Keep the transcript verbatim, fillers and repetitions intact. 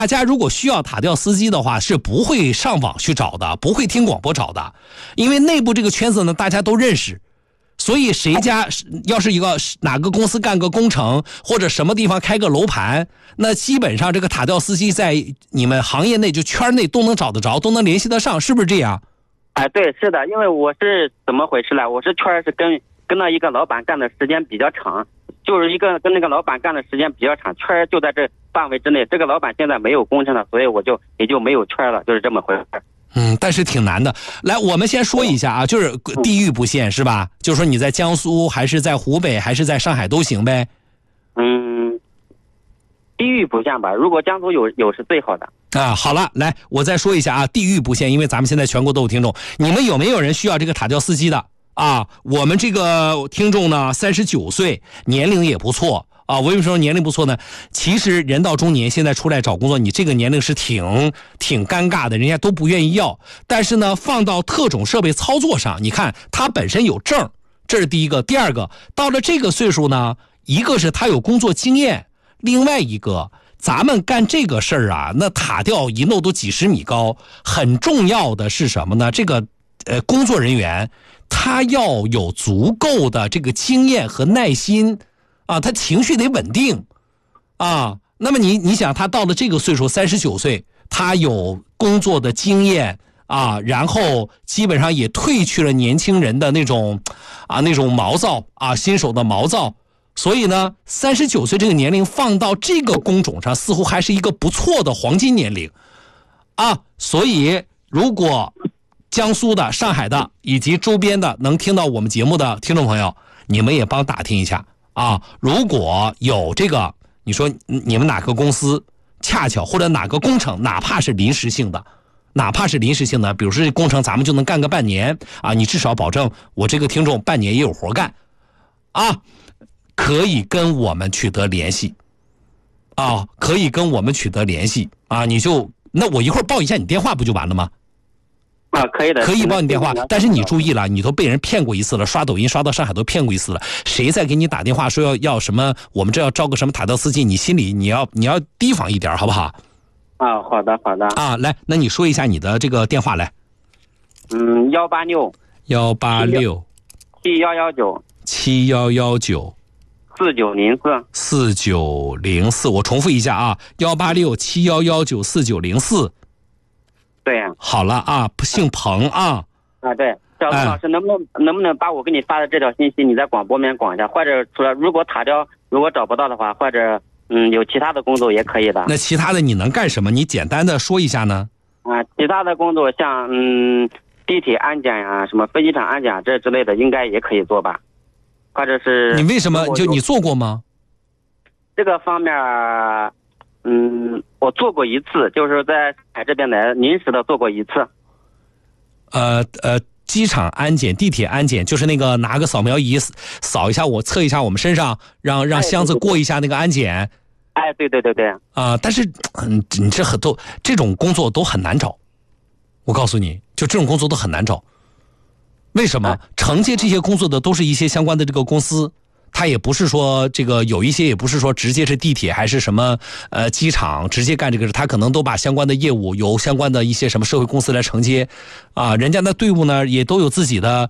大家如果需要塔吊司机的话，是不会上网去找的，不会听广播找的，因为内部这个圈子呢，大家都认识。所以谁家要是一个哪个公司干个工程，或者什么地方开个楼盘，那基本上这个塔吊司机在你们行业内就圈内都能找得着，都能联系得上，是不是这样？ 哎，对，是的，因为我是怎么回事呢？我是圈是跟跟那一个老板干的时间比较长，就是一个跟那个老板干的时间比较长，圈就在这范围之内。这个老板现在没有工程了，所以我就也就没有圈了，就是这么回事。 嗯，但是挺难的。来，我们先说一下啊，就是地域不限是吧？就是说你在江苏还是在湖北还是在上海都行呗。 嗯，地域不限吧，如果江苏有有是最好的。 啊，好了，来，我再说一下啊，地域不限，因为咱们现在全国都有听众，你们有没有人需要这个塔吊司机的啊？我们这个听众呢，三十九岁，年龄也不错。啊，为什么说年龄不错呢？其实人到中年，现在出来找工作，你这个年龄是挺挺尴尬的，人家都不愿意要。但是呢，放到特种设备操作上，你看他本身有证，这是第一个。第二个，到了这个岁数呢，一个是他有工作经验，另外一个，咱们干这个事儿啊，那塔吊一弄都几十米高，很重要的是什么呢？这个呃工作人员他要有足够的这个经验和耐心。啊，他情绪得稳定，啊，那么你你想，他到了这个岁数，三十九岁，他有工作的经验啊，然后基本上也褪去了年轻人的那种啊那种毛躁啊，新手的毛躁，所以呢，三十九岁这个年龄放到这个工种上，似乎还是一个不错的黄金年龄，啊，所以如果江苏的、上海的以及周边的能听到我们节目的听众朋友，你们也帮打听一下。啊，如果有这个，你说你们哪个公司恰巧或者哪个工程，哪怕是临时性的，哪怕是临时性的，比如说这工程咱们就能干个半年啊，你至少保证我这个听众半年也有活干啊，可以跟我们取得联系啊，可以跟我们取得联系啊，你就那我一会儿报一下你电话不就完了吗？ 啊，可以的， 可以报你电话，但是你注意了，你都被人骗过一次了，刷抖音刷到上海都骗过一次了。谁再给你打电话说要要什么，我们这要招个什么塔吊司机，你心里你要你要提防一点，好不好？ 啊，好的好的。 啊，来，那你说一下你的这个电话来。 嗯，幺八六幺八六七幺幺九七幺幺九四九零四四九零四，我重复一下啊，幺八六七幺幺九四九零四。 对呀、啊， 好了啊，姓彭啊。 啊，对，小龙老师，能不能能不能把我给你发的这条信息，你在广播里面广一下，或者除了如果塔吊如果找不到的话，或者嗯有其他的工作也可以的。 那其他的你能干什么？你简单的说一下呢？ 啊，其他的工作像嗯地铁安检呀、啊，什么飞机场安检、啊、这之类的，应该也可以做吧？或者是你为什么就你做过吗？ 这个方面。嗯，我做过一次，就是在海这边来临时的做过一次。 呃呃，机场安检、地铁安检，就是那个拿个扫描仪扫一下我，测一下我们身上，让让箱子过一下那个安检。 哎，对对对对。 啊、呃，但是嗯，你这很都这种工作都很难找，我告诉你，就这种工作都很难找。为什么？承接这些工作的都是一些相关的这个公司。他也不是说这个有一些也不是说直接是地铁还是什么呃机场直接干这个事，他可能都把相关的业务由相关的一些什么社会公司来承接，啊，人家的队伍呢也都有自己的